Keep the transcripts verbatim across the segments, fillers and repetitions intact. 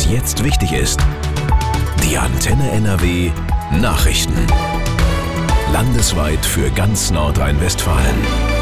jetzt wichtig ist. Die Antenne N R W Nachrichten. Landesweit für ganz Nordrhein-Westfalen.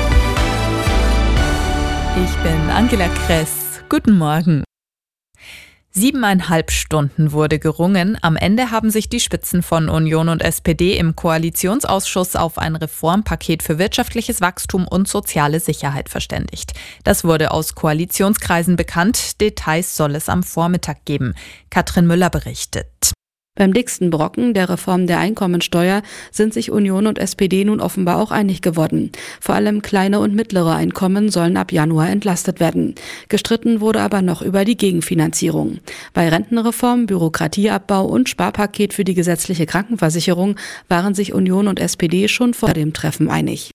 Ich bin Angela Kress. Guten Morgen. Siebeneinhalb Stunden wurde gerungen. Am Ende haben sich die Spitzen von Union und S P D im Koalitionsausschuss auf ein Reformpaket für wirtschaftliches Wachstum und soziale Sicherheit verständigt. Das wurde aus Koalitionskreisen bekannt. Details soll es am Vormittag geben. Katrin Müller berichtet. Beim dicksten Brocken, der Reform der Einkommensteuer, sind sich Union und S P D nun offenbar auch einig geworden. Vor allem kleine und mittlere Einkommen sollen ab Januar entlastet werden. Gestritten wurde aber noch über die Gegenfinanzierung. Bei Rentenreform, Bürokratieabbau und Sparpaket für die gesetzliche Krankenversicherung waren sich Union und S P D schon vor dem Treffen einig.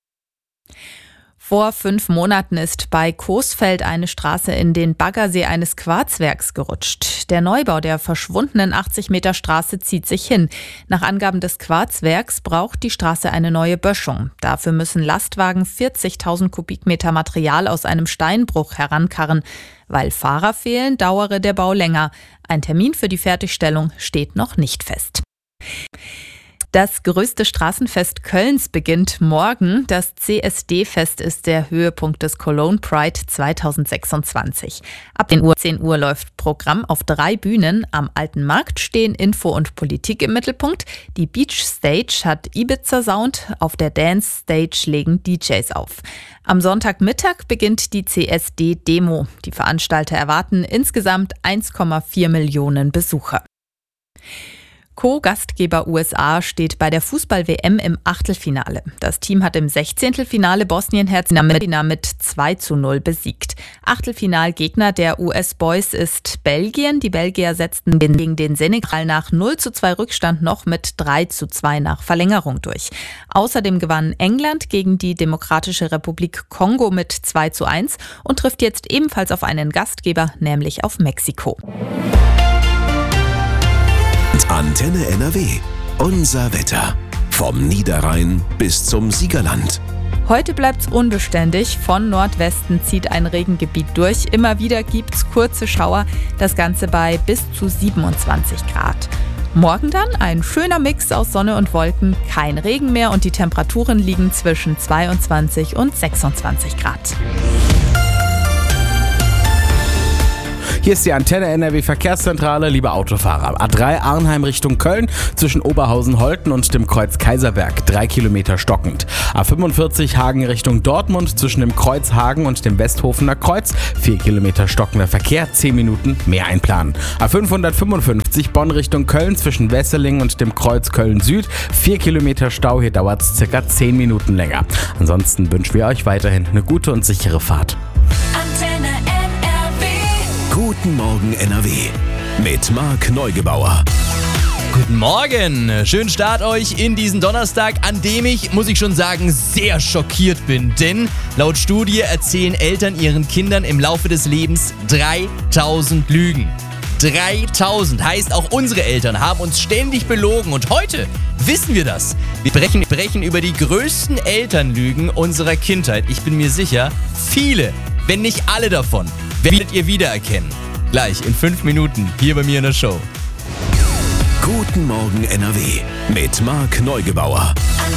Vor fünf Monaten ist bei Coesfeld eine Straße in den Baggersee eines Quarzwerks gerutscht. Der Neubau der verschwundenen achtzig Meter Straße zieht sich hin. Nach Angaben des Quarzwerks braucht die Straße eine neue Böschung. Dafür müssen Lastwagen vierzigtausend Kubikmeter Material aus einem Steinbruch herankarren. Weil Fahrer fehlen, dauere der Bau länger. Ein Termin für die Fertigstellung steht noch nicht fest. Das größte Straßenfest Kölns beginnt morgen. Das C S D-Fest ist der Höhepunkt des Cologne Pride zweitausendsechsundzwanzig. Ab zehn Uhr läuft Programm auf drei Bühnen. Am Alten Markt stehen Info und Politik im Mittelpunkt. Die Beach Stage hat Ibiza-Sound. Auf der Dance Stage legen D Js auf. Am Sonntagmittag beginnt die C S D-Demo. Die Veranstalter erwarten insgesamt eins Komma vier Millionen Besucher. Co-Gastgeber U S A steht bei der Fußball-W M im Achtelfinale. Das Team hat im Sechzehntelfinale Bosnien-Herzegowina mit zwei zu null besiegt. Achtelfinalgegner der U S-Boys ist Belgien. Die Belgier setzten gegen den Senegal nach null zu zwei Rückstand noch mit drei zu zwei nach Verlängerung durch. Außerdem gewann England gegen die Demokratische Republik Kongo mit zwei zu eins und trifft jetzt ebenfalls auf einen Gastgeber, nämlich auf Mexiko. Antenne N R W. Unser Wetter. Vom Niederrhein bis zum Siegerland. Heute bleibt's unbeständig. Von Nordwesten zieht ein Regengebiet durch. Immer wieder gibt's kurze Schauer. Das Ganze bei bis zu siebenundzwanzig Grad. Morgen dann ein schöner Mix aus Sonne und Wolken. Kein Regen mehr und die Temperaturen liegen zwischen zweiundzwanzig und sechsundzwanzig Grad. Hier ist die Antenne N R W Verkehrszentrale, liebe Autofahrer. A drei Arnheim Richtung Köln zwischen Oberhausen-Holten und dem Kreuz Kaiserberg, drei Kilometer stockend. A fünfundvierzig Hagen Richtung Dortmund zwischen dem Kreuz Hagen und dem Westhofener Kreuz, vier Kilometer stockender Verkehr, zehn Minuten mehr einplanen. A fünfhundertfünfundfünfzig Bonn Richtung Köln zwischen Wesseling und dem Kreuz Köln Süd, vier Kilometer Stau, hier dauert es circa zehn Minuten länger. Ansonsten wünschen wir euch weiterhin eine gute und sichere Fahrt. Antenne Guten Morgen N R W mit Marc Neugebauer. Guten Morgen, schönen Start euch in diesen Donnerstag, an dem ich, muss ich schon sagen, sehr schockiert bin. Denn laut Studie erzählen Eltern ihren Kindern im Laufe des Lebens dreitausend Lügen. dreitausend heißt, auch unsere Eltern haben uns ständig belogen und heute wissen wir das. Wir sprechen, sprechen über die größten Elternlügen unserer Kindheit. Ich bin mir sicher, viele, wenn nicht alle davon, werdet ihr wiedererkennen. Gleich in fünf Minuten hier bei mir in der Show. Guten Morgen N R W mit Marc Neugebauer.